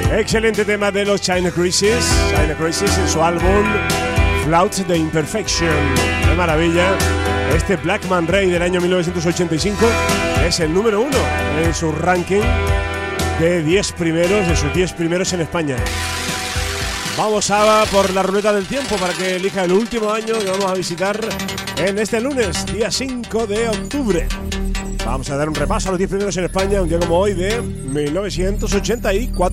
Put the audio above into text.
Excelente tema de los China Crisis en su álbum Flout the Imperfection. ¡Qué maravilla! Este Black Man Ray del año 1985 es el número 1 en su ranking de 10 primeros, de sus 10 primeros en España. Vamos a por la ruleta del tiempo para que elija el último año que vamos a visitar en este lunes, día 5 de octubre. Vamos a dar un repaso a los 10 primeros en España, un día como hoy de 1984.